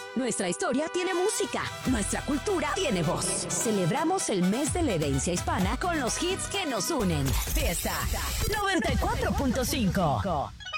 Nuestra historia tiene música, nuestra cultura tiene voz. Celebramos el mes de la herencia hispana con los hits que nos unen. Fiesta 94.5.